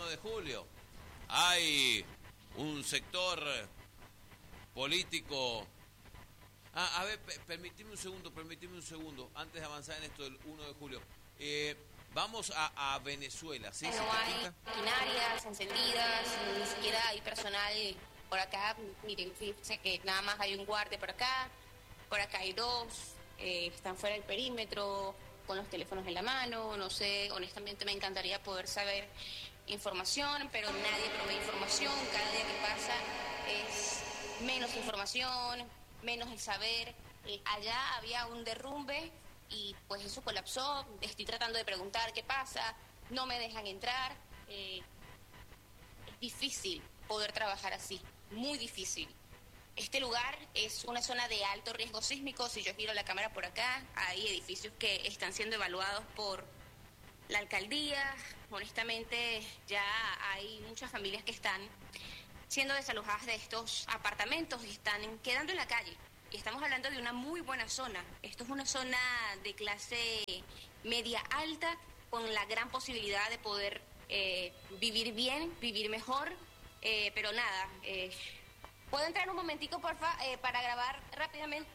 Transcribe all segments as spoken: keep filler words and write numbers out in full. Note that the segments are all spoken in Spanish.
uno de julio. Hay un sector político... Ah, a ver, permíteme un segundo, permíteme un segundo, antes de avanzar en esto del uno de julio. Eh, vamos a, a Venezuela, ¿sí? No hay maquinarias encendidas, ni siquiera hay personal por acá. Miren, fíjense que nada más hay un guardia por acá, por acá hay dos, eh, están fuera del perímetro, con los teléfonos en la mano, no sé, honestamente me encantaría poder saber información, pero nadie provee información, cada día que pasa es menos información, menos el saber. Eh, allá había un derrumbe y pues eso colapsó. Estoy tratando de preguntar qué pasa, no me dejan entrar. Eh, es difícil poder trabajar así, muy difícil. Este lugar es una zona de alto riesgo sísmico. Si yo giro la cámara por acá, hay edificios que están siendo evaluados por la alcaldía. Honestamente, ya hay muchas familias que están siendo desalojadas de estos apartamentos y están quedando en la calle. Y estamos hablando de una muy buena zona. Esto es una zona de clase media alta, con la gran posibilidad de poder eh, vivir bien, vivir mejor. Eh, pero nada, eh, ¿puedo entrar un momentico, porfa, eh, para grabar rápidamente?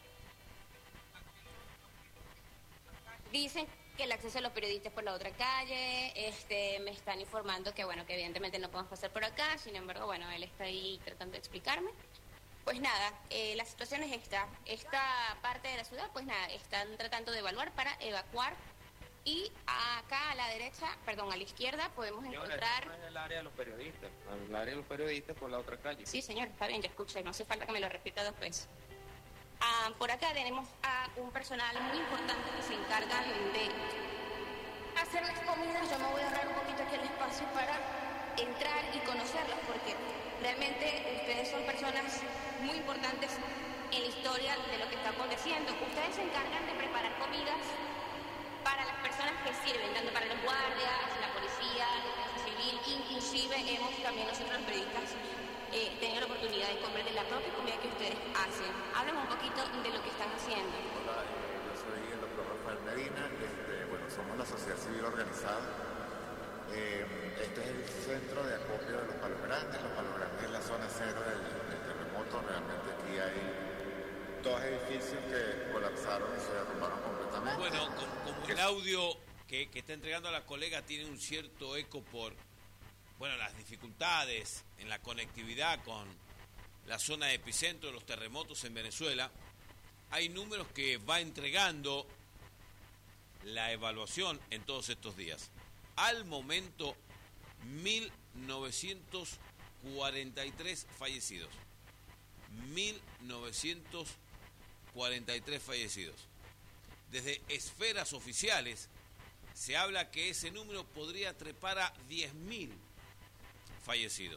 Dicen que el acceso a los periodistas por la otra calle, este, me están informando que, bueno, que evidentemente no podemos pasar por acá, sin embargo, bueno, él está ahí tratando de explicarme. Pues nada, eh, la situación es esta, esta parte de la ciudad, pues nada, están tratando de evaluar para evacuar, y acá a la derecha, perdón, a la izquierda, podemos encontrar... No es el área de los periodistas, el área de los periodistas por la otra calle. Sí, señor, está bien, ya escuché, no hace falta que me lo repita dos veces. Ah, por acá tenemos a un personal muy importante que se encarga de hacer las comidas. Yo me voy a ahorrar un poquito aquí el espacio para entrar y conocerlas, porque realmente ustedes son personas muy importantes en la historia de lo que está aconteciendo. Ustedes se encargan de preparar comidas para las personas que sirven, tanto para los guardias, la policía, la defensa civil, inclusive hemos también nosotros los periodistas Eh, tener la oportunidad de comer de la propia comida que ustedes hacen. Háblame un poquito de lo que están haciendo. Hola, eh, yo soy el doctor Rafael Medina. Este, bueno, somos la sociedad civil organizada. Eh, este es el centro de acopio de los Palos Grandes. Los Palos Grandes es la zona cero del, del terremoto. Realmente aquí hay dos edificios que colapsaron y se derrumbaron completamente. Bueno, como, como el audio que, que está entregando a la colega tiene un cierto eco por... Bueno, las dificultades en la conectividad con la zona de epicentro de los terremotos en Venezuela, hay números que va entregando la evaluación en todos estos días. Al momento, mil novecientos cuarenta y tres fallecidos. mil novecientos cuarenta y tres fallecidos. Desde esferas oficiales se habla que ese número podría trepar a diez mil fallecidos,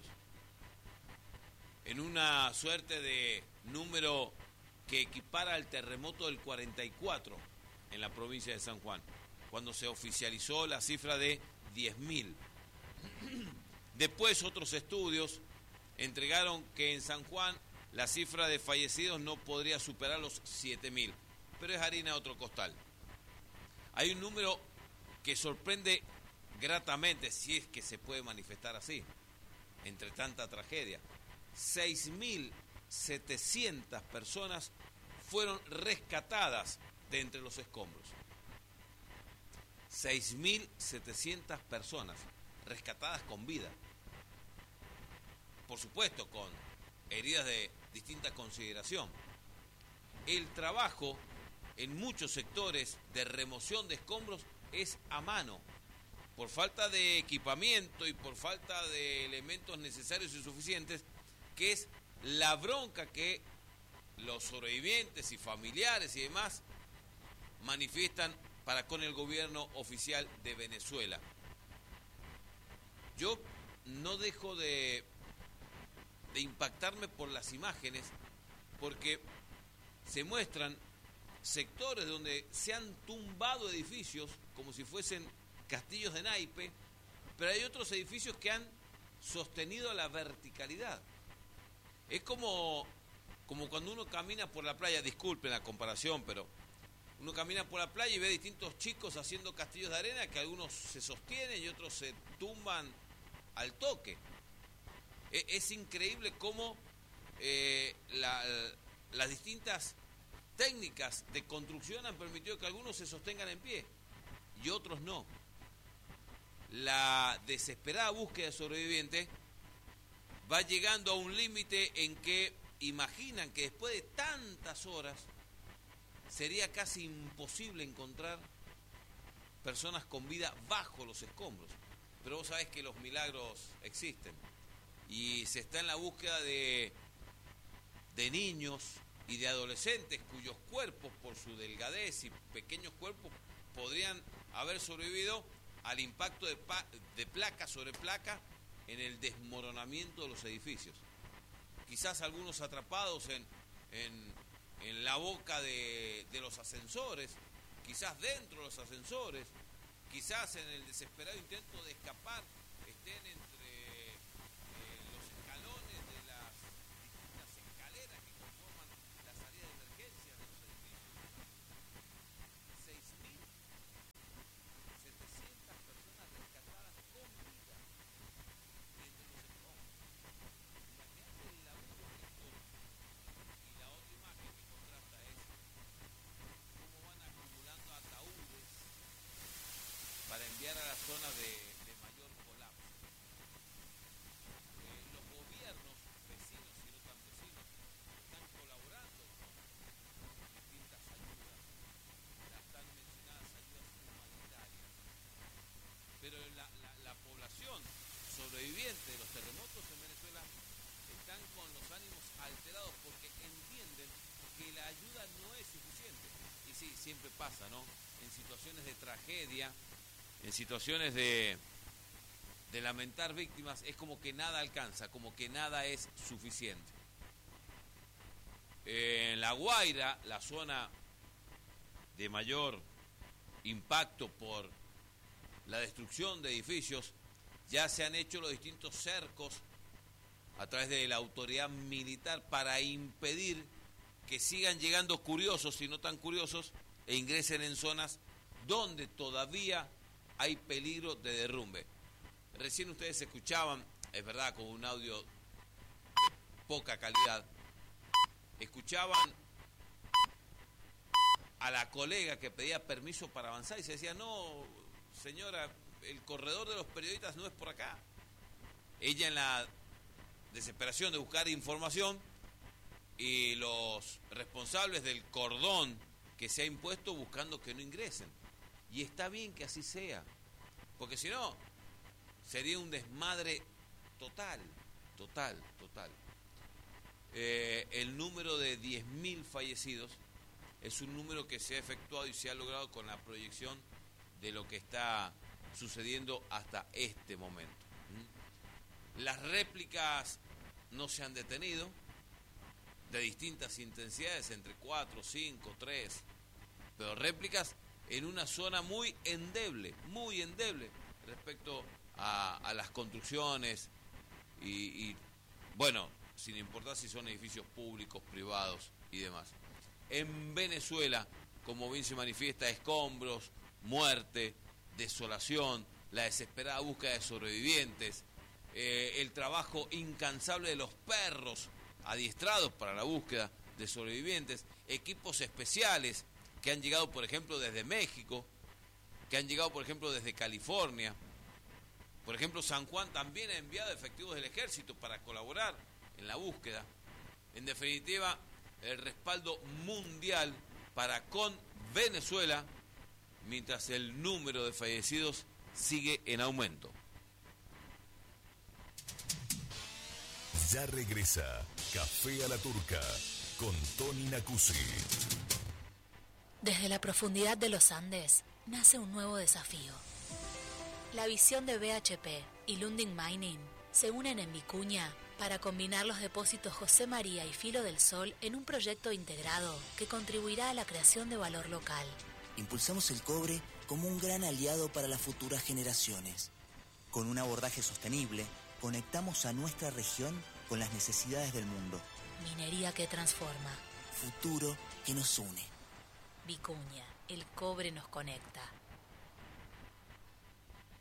en una suerte de número que equipara al terremoto del cuarenta y cuatro en la provincia de San Juan, cuando se oficializó la cifra de diez mil. Después otros estudios entregaron que en San Juan la cifra de fallecidos no podría superar los siete mil, pero es harina de otro costal. Hay un número que sorprende gratamente, si es que se puede manifestar así, entre tanta tragedia. seis mil setecientas personas fueron rescatadas de entre los escombros. seis mil setecientas personas rescatadas con vida. Por supuesto, con heridas de distinta consideración. El trabajo en muchos sectores de remoción de escombros es a mano, por falta de equipamiento y por falta de elementos necesarios y suficientes, que es la bronca que los sobrevivientes y familiares y demás manifiestan para con el gobierno oficial de Venezuela. Yo no dejo de, de impactarme por las imágenes, porque se muestran sectores donde se han tumbado edificios como si fuesen castillos de naipe, pero hay otros edificios que han sostenido la verticalidad. Es como, como cuando uno camina por la playa, disculpen la comparación, pero uno camina por la playa y ve distintos chicos haciendo castillos de arena, que algunos se sostienen y otros se tumban al toque. Es, es increíble cómo eh, la, las distintas técnicas de construcción han permitido que algunos se sostengan en pie y otros no. La desesperada búsqueda de sobrevivientes va llegando a un límite en que imaginan que después de tantas horas sería casi imposible encontrar personas con vida bajo los escombros. Pero vos sabés que los milagros existen y se está en la búsqueda de, de niños y de adolescentes cuyos cuerpos, por su delgadez y pequeños cuerpos, podrían haber sobrevivido al impacto de, pa- de placa sobre placa en el desmoronamiento de los edificios. Quizás algunos atrapados en, en, en la boca de, de los ascensores, quizás dentro de los ascensores, quizás en el desesperado intento de escapar estén entre eh, los escalones de las distintas escaleras que conforman la salida de emergencia de los edificios. seis mil setecientas personas rescatadas con vida entre los escombros. Imagínate el laburo histórico. Y la otra imagen que contrasta es cómo van acumulando ataúdes para enviar a la zona de, de mayor colapso. Eh, los gobiernos, vecinos y no tan vecinos, están colaborando con distintas ayudas, las tan mencionadas ayudas humanitarias. Pero la, la, la población sobreviviente de los terremotos en Venezuela están con los ánimos alterados porque entienden que la ayuda no es suficiente. Y sí, siempre pasa, ¿no? En situaciones de tragedia, en situaciones de, de lamentar víctimas, es como que nada alcanza, como que nada es suficiente. En La Guaira, la zona de mayor impacto por la destrucción de edificios, ya se han hecho los distintos cercos a través de la autoridad militar para impedir que sigan llegando curiosos y no tan curiosos e ingresen en zonas donde todavía hay peligro de derrumbe. Recién ustedes escuchaban, es verdad, con un audio de poca calidad, escuchaban a la colega que pedía permiso para avanzar y se decía, no, señora, el corredor de los periodistas no es por acá. Ella en la desesperación de buscar información y los responsables del cordón que se ha impuesto buscando que no ingresen. Y está bien que así sea, porque si no, sería un desmadre total, total, total. Eh, el número de diez mil fallecidos es un número que se ha efectuado y se ha logrado con la proyección de lo que está sucediendo hasta este momento. ¿Mm? Las réplicas no se han detenido, de distintas intensidades, entre cuatro, cinco, tres, pero réplicas en una zona muy endeble, muy endeble respecto a, a las construcciones y, y, bueno, sin importar si son edificios públicos, privados y demás. En Venezuela, como bien se manifiesta, escombros, muerte, desolación, la desesperada búsqueda de sobrevivientes, eh, el trabajo incansable de los perros adiestrados para la búsqueda de sobrevivientes, equipos especiales que han llegado, por ejemplo, desde México, que han llegado, por ejemplo, desde California. Por ejemplo, San Juan también ha enviado efectivos del ejército para colaborar en la búsqueda. En definitiva, el respaldo mundial para con Venezuela, mientras el número de fallecidos sigue en aumento. Ya regresa Café a la Turca con Tony Nacuzzi. Desde la profundidad de los Andes nace un nuevo desafío. La visión de B H P y Lundin Mining se unen en Vicuña para combinar los depósitos José María y Filo del Sol en un proyecto integrado que contribuirá a la creación de valor local. Impulsamos el cobre como un gran aliado para las futuras generaciones. Con un abordaje sostenible, conectamos a nuestra región con las necesidades del mundo. Minería que transforma. Futuro que nos une. Vicuña, el cobre nos conecta.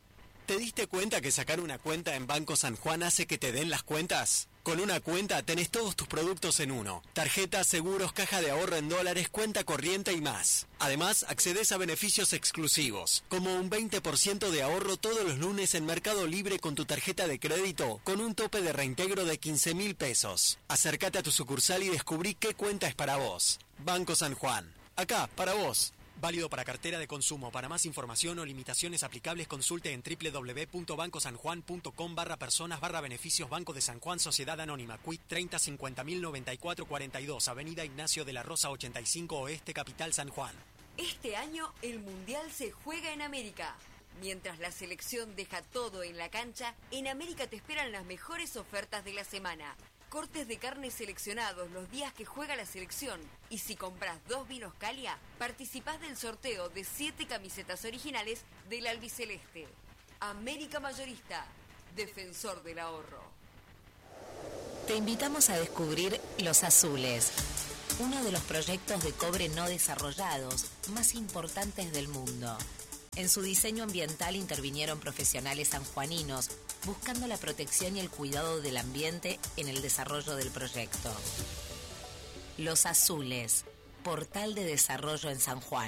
¿Te diste cuenta que sacar una cuenta en Banco San Juan hace que te den las cuentas? Con una cuenta tenés todos tus productos en uno. Tarjetas, seguros, caja de ahorro en dólares, cuenta corriente y más. Además, accedes a beneficios exclusivos, como un veinte por ciento de ahorro todos los lunes en Mercado Libre con tu tarjeta de crédito, con un tope de reintegro de quince mil pesos. Acércate a tu sucursal y descubrí qué cuenta es para vos. Banco San Juan. Acá, para vos. Válido para cartera de consumo. Para más información o limitaciones aplicables, consulte en doble u doble u doble u punto banco san juan punto com barra personas barra beneficios Banco de San Juan Sociedad Anónima. Q I T treinta cincuenta mil noventa y cuatro cuarenta y dos, Avenida Ignacio de la Rosa ochenta y cinco Oeste, Capital San Juan. Este año el Mundial se juega en América. Mientras la selección deja todo en la cancha, en América te esperan las mejores ofertas de la semana. Cortes de carne seleccionados los días que juega la selección. Y si compras dos vinos Calia, participás del sorteo de siete camisetas originales del albiceleste. América Mayorista, defensor del ahorro. Te invitamos a descubrir Los Azules, uno de los proyectos de cobre no desarrollados más importantes del mundo. En su diseño ambiental intervinieron profesionales sanjuaninos, buscando la protección y el cuidado del ambiente en el desarrollo del proyecto. Los Azules, portal de desarrollo en San Juan.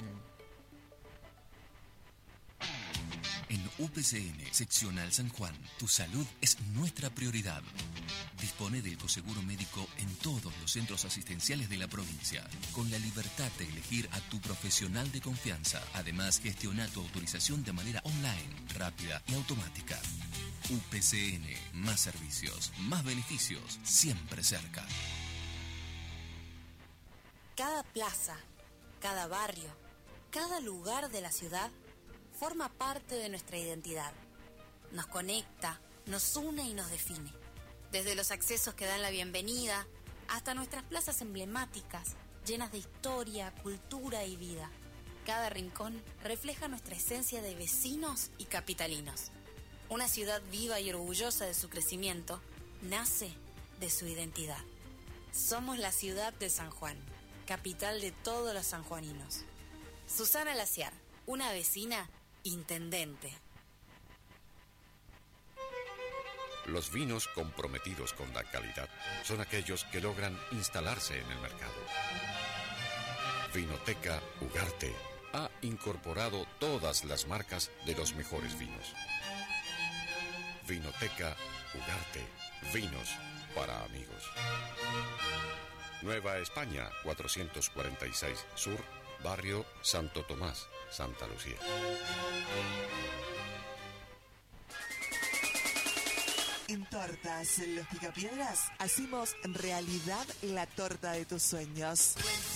En U P C N, Seccional San Juan, tu salud es nuestra prioridad. Dispone del coseguro médico en todos los centros asistenciales de la provincia, con la libertad de elegir a tu profesional de confianza. Además, gestiona tu autorización de manera online, rápida y automática. U P C N, más servicios, más beneficios, siempre cerca. Cada plaza, cada barrio, cada lugar de la ciudad forma parte de nuestra identidad. Nos conecta, nos une y nos define. Desde los accesos que dan la bienvenida hasta nuestras plazas emblemáticas, llenas de historia, cultura y vida. Cada rincón refleja nuestra esencia de vecinos y capitalinos. Una ciudad viva y orgullosa de su crecimiento nace de su identidad. Somos la ciudad de San Juan, capital de todos los sanjuaninos. Susana Laciar, una vecina intendente. Los vinos comprometidos con la calidad son aquellos que logran instalarse en el mercado. Vinoteca Ugarte ha incorporado todas las marcas de los mejores vinos. Vinoteca Ugarte, vinos para amigos. Nueva España, cuatrocientos cuarenta y seis Sur, Barrio Santo Tomás, Santa Lucía. En Tortas Los Picapiedras hacemos realidad la torta de tus sueños.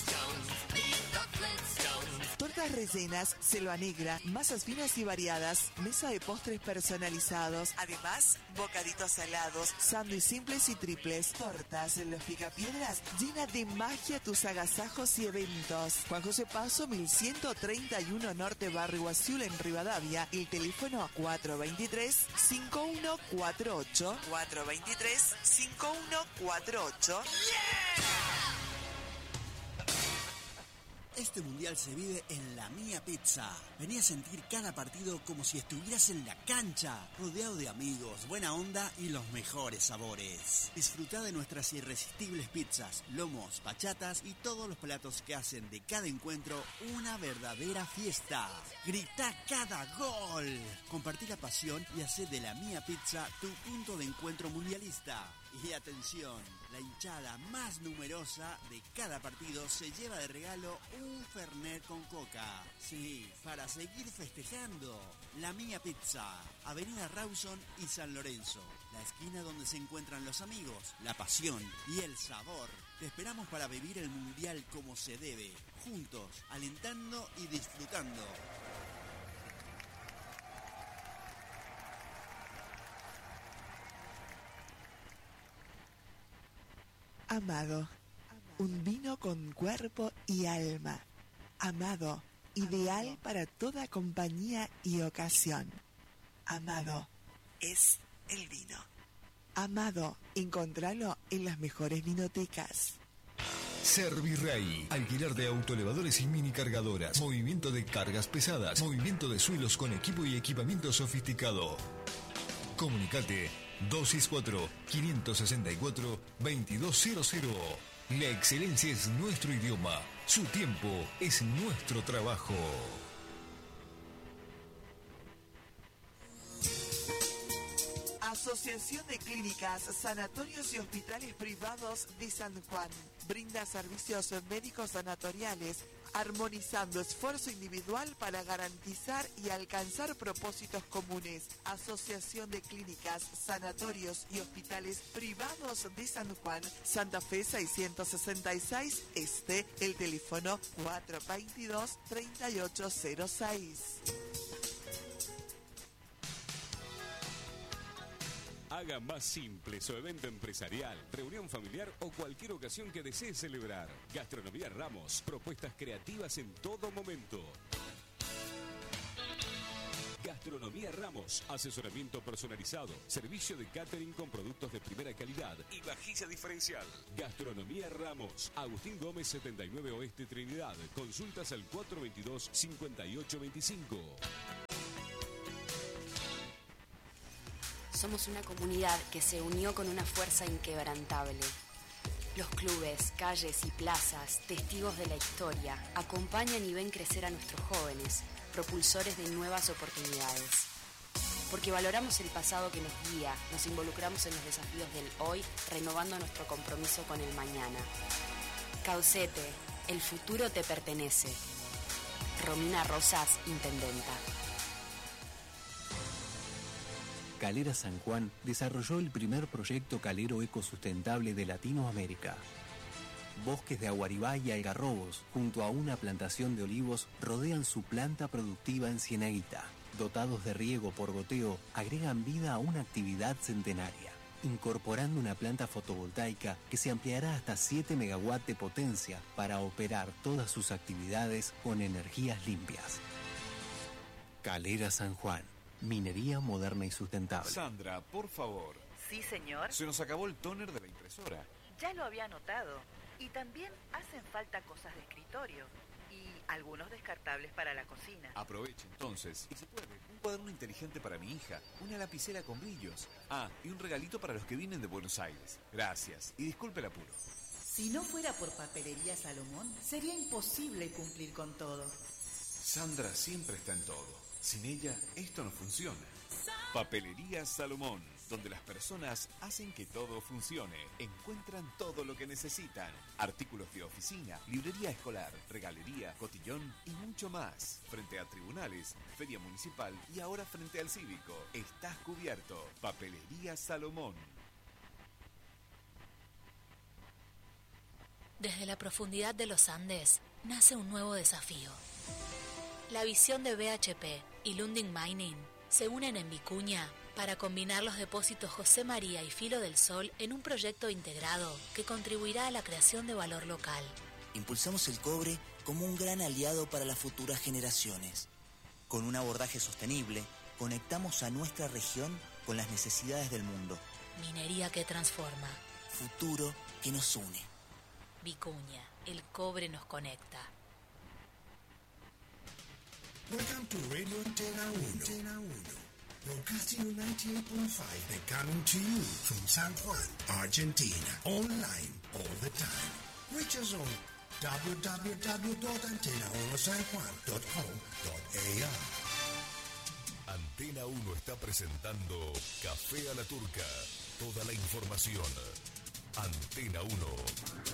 Tortas rellenas, selva negra, masas finas y variadas, mesa de postres personalizados, además bocaditos salados, sándwiches simples y triples. Tortas Los Picapiedras llena de magia tus agasajos y eventos. Juan José Paso, mil ciento treinta y uno Norte, Barrio Azul, en Rivadavia. El teléfono cuatro dos tres, cinco uno cuatro ocho. cuatro dos tres, cinco uno cuatro ocho. Este mundial se vive en La Mía Pizza. Vení a sentir cada partido como si estuvieras en la cancha, rodeado de amigos, buena onda y los mejores sabores. Disfrutá de nuestras irresistibles pizzas, lomos, bachatas y todos los platos que hacen de cada encuentro una verdadera fiesta. Gritá cada gol. Compartí la pasión y hacé de La Mía Pizza tu punto de encuentro mundialista. Y atención, la hinchada más numerosa de cada partido se lleva de regalo un Fernet con coca. Sí, para seguir festejando. La Mía Pizza, Avenida Rawson y San Lorenzo. La esquina donde se encuentran los amigos, la pasión y el sabor. Te esperamos para vivir el mundial como se debe, juntos, alentando y disfrutando. Amado, un vino con cuerpo y alma. Amado, ideal para toda compañía y ocasión. Amado, es el vino. Amado, encontralo en las mejores vinotecas. Servirrey, alquiler de autoelevadores y mini cargadoras, movimiento de cargas pesadas, movimiento de suelos con equipo y equipamiento sofisticado. Comunicate dos seis cuatro, cinco seis cuatro, dos dos cero cero. La excelencia es nuestro idioma, su tiempo es nuestro trabajo. Asociación de Clínicas, Sanatorios y Hospitales Privados de San Juan. Brinda servicios médicos sanatoriales, armonizando esfuerzo individual para garantizar y alcanzar propósitos comunes. Asociación de Clínicas, Sanatorios y Hospitales Privados de San Juan, Santa Fe seiscientos sesenta y seis Este, el teléfono cuatro veintidós, treinta y ocho cero seis. Haga más simple su evento empresarial, reunión familiar o cualquier ocasión que desee celebrar. Gastronomía Ramos, propuestas creativas en todo momento. Gastronomía Ramos, asesoramiento personalizado, servicio de catering con productos de primera calidad y vajilla diferencial. Gastronomía Ramos, Agustín Gómez setenta y nueve Oeste Trinidad. Consultas al cuatro veintidós, cincuenta y ocho veinticinco. Somos una comunidad que se unió con una fuerza inquebrantable. Los clubes, calles y plazas, testigos de la historia, acompañan y ven crecer a nuestros jóvenes, propulsores de nuevas oportunidades. Porque valoramos el pasado que nos guía, nos involucramos en los desafíos del hoy, renovando nuestro compromiso con el mañana. Caucete, el futuro te pertenece. Romina Rosas, Intendenta. Calera San Juan desarrolló el primer proyecto calero ecosustentable de Latinoamérica. Bosques de aguaribá y algarrobos, junto a una plantación de olivos, rodean su planta productiva en Cienaguita. Dotados de riego por goteo, agregan vida a una actividad centenaria, incorporando una planta fotovoltaica que se ampliará hasta siete megawatts de potencia para operar todas sus actividades con energías limpias. Calera San Juan. Minería moderna y sustentable. Sandra, por favor. Sí, señor. Se nos acabó el tóner de la impresora. Ya lo había notado. Y también hacen falta cosas de escritorio. Y algunos descartables para la cocina. Aproveche entonces. Y se puede. Un cuaderno inteligente para mi hija. Una lapicera con brillos. Ah, y un regalito para los que vienen de Buenos Aires. Gracias. Y disculpe el apuro. Si no fuera por Papelería Salomón, sería imposible cumplir con todo. Sandra siempre está en todo. Sin ella, esto no funciona. Papelería Salomón, donde las personas hacen que todo funcione. Encuentran todo lo que necesitan. Artículos de oficina, librería escolar, regalería, cotillón y mucho más. Frente a tribunales, feria municipal y ahora frente al cívico. Estás cubierto. Papelería Salomón. Desde la profundidad de los Andes nace un nuevo desafío. La visión de B H P y Lundin Mining se unen en Vicuña para combinar los depósitos José María y Filo del Sol en un proyecto integrado que contribuirá a la creación de valor local. Impulsamos el cobre como un gran aliado para las futuras generaciones. Con un abordaje sostenible, conectamos a nuestra región con las necesidades del mundo. Minería que transforma. Futuro que nos une. Vicuña, el cobre nos conecta. Welcome to Radio Antena Uno, broadcasting ninety-eight point five and coming to you from San Juan, Argentina, online all the time. Reach us on w w w dot antena uno san juan dot com dot a r. Antena uno está presentando Café a la Turca. Toda la información. Antena uno.